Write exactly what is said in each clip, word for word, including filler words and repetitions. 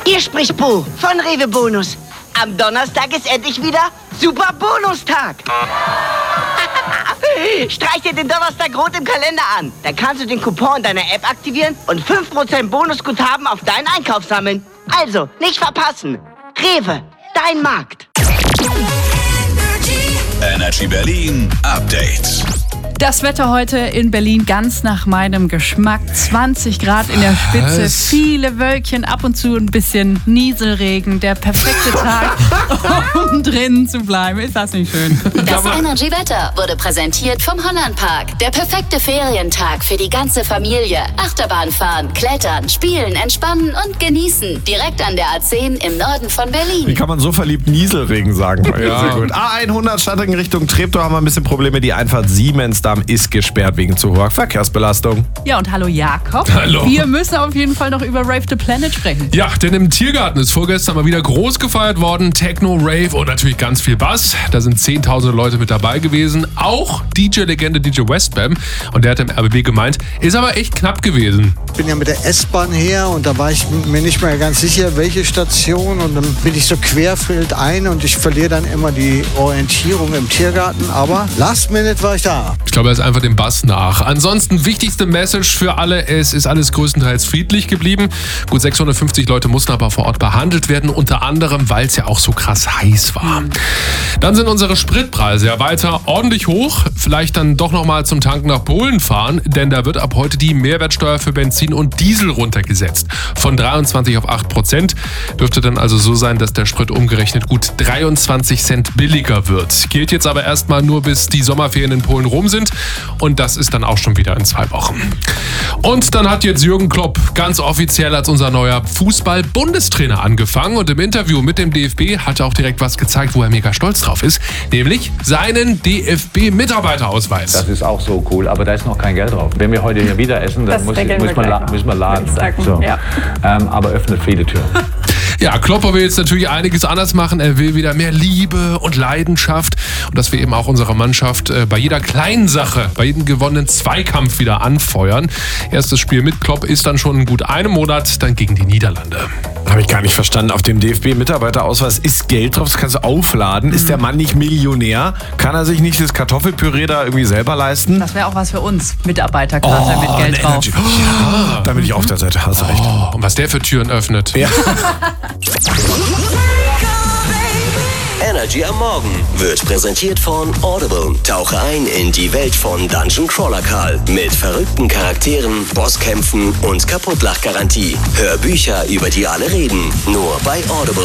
Hier spricht Bo von Rewe Bonus. Am Donnerstag ist endlich wieder Super Bonustag. Streich dir den Donnerstag rot im Kalender an. Dann kannst du den Coupon deiner App aktivieren und fünf Prozent Bonusguthaben auf deinen Einkauf sammeln. Also, nicht verpassen. Rewe, dein Markt. Energy Berlin Update. Das Wetter heute in Berlin ganz nach meinem Geschmack. zwanzig Grad in der Spitze, Was? viele Wölkchen, ab und zu ein bisschen Nieselregen. Der perfekte Tag, um drinnen zu bleiben. Ist das nicht schön? Das Energy-Wetter wurde präsentiert vom Hollandpark. Der perfekte Ferientag für die ganze Familie. Achterbahn fahren, klettern, spielen, entspannen und genießen. Direkt an der A zehn im Norden von Wie Berlin. kann man so verliebt Nieselregen sagen? Ja. Sehr gut. A hundert Stadt in Richtung Treptow haben wir ein bisschen Probleme. Die Einfahrt Siemensdamm ist gesperrt wegen zu hoher Verkehrsbelastung. Ja, und hallo Jakob. Hallo. Wir müssen auf jeden Fall noch über Rave the Planet sprechen. Ja, denn im Tiergarten ist vorgestern mal wieder groß gefeiert worden. Techno, Rave und natürlich ganz viel Bass. Da sind zehntausende Leute mit dabei gewesen. Auch D J-Legende D J Westbam. Und der hat im R B B gemeint, ist aber echt knapp gewesen. Ich bin ja mit der S-Bahn her und da war ich mir nicht mehr ganz sicher, welche Station. Und dann bin ich so querfeld ein und ich verliere dann immer die Orientierung im Tiergarten. Aber last minute war ich da. Ich glaube, er ist einfach dem Bass nach. Ansonsten wichtigste Message für alle, es ist alles größtenteils friedlich geblieben. Gut sechshundertfünfzig Leute mussten aber vor Ort behandelt werden, unter anderem, weil es ja auch so krass heiß war. Dann sind unsere Spritpreise ja weiter ordentlich hoch. Vielleicht dann doch nochmal zum Tanken nach Polen fahren, denn da wird ab heute die Mehrwertsteuer für Benzin und Diesel runtergesetzt. Von dreiundzwanzig auf acht Prozent. Dürfte dann also so sein, dass der Sprit umgerechnet gut dreiundzwanzig Cent billiger wird. Gilt jetzt aber erstmal nur, bis die Sommerferien in Polen rum sind. Und das ist dann auch schon wieder in zwei Wochen. Und dann hat jetzt Jürgen Klopp ganz offiziell als unser neuer Fußball-Bundestrainer angefangen. Und im Interview mit dem D F B hat er auch direkt was gezeigt, wo er mega stolz drauf ist. Nämlich seinen D F B-Mitarbeiterausweis. Das ist auch so cool, aber da ist noch kein Geld drauf. Wenn wir heute hier wieder essen, dann Das muss, regeln wir muss, man, gleich la- noch, müssen wir laden. würde ich sagen. So. Ja. Ähm, aber öffnet viele Türen. Ja, Klopper will jetzt natürlich einiges anders machen. Er will wieder mehr Liebe und Leidenschaft und dass wir eben auch unsere Mannschaft äh, bei jeder kleinen Sache, bei jedem gewonnenen Zweikampf wieder anfeuern. Erstes Spiel mit Klopp ist dann schon in gut einem Monat, dann gegen die Niederlande. Habe ich gar nicht verstanden. Auf dem D F B-Mitarbeiterausweis ist Geld drauf, das kannst du aufladen. Ist der Mann nicht Millionär? Kann er sich nicht das Kartoffelpüree da irgendwie selber leisten? Das wäre auch was für uns, Mitarbeiterkarte mit Geld ein drauf. Energy. Ja, da bin ich auf der Seite, hast recht. Oh, und was der für Türen öffnet. Ja. Energy am Morgen wird präsentiert von Audible. Tauche ein in die Welt von Dungeon Crawler Karl mit verrückten Charakteren, Bosskämpfen und Kaputtlachgarantie. Hör Bücher, über die alle reden. Nur bei Audible.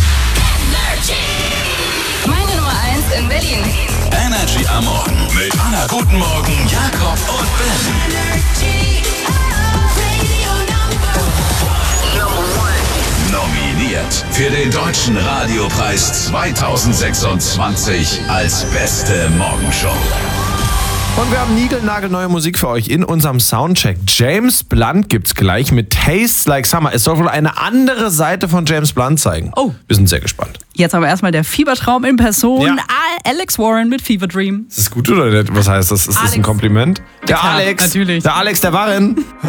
Meine Nummer eins in Berlin. Energy am Morgen mit Anna Guten Morgen, Jakob und Ben. Nominiert für den Deutschen Radiopreis zweitausendsechsundzwanzig als beste Morgenshow. Und wir haben niegelnagelneue Musik für euch in unserem Soundcheck. James Blunt gibt's gleich mit Tastes Like Summer. Es soll wohl eine andere Seite von James Blunt zeigen. Oh. Wir sind sehr gespannt. Jetzt aber erstmal der Fiebertraum in Person. Ja. Alex Warren mit Fever Dream. Ist das gut oder nicht? Was heißt das? Ist das Alex. ein Kompliment? Der Klar, Alex. natürlich. Der Alex, der Warren.